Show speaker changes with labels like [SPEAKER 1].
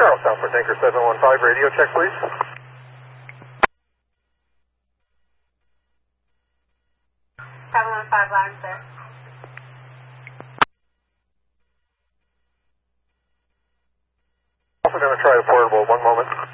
[SPEAKER 1] Charles, Southwest Anchor 715, radio check, please.
[SPEAKER 2] 715 line, sir.
[SPEAKER 1] Also going to try a portable, one moment.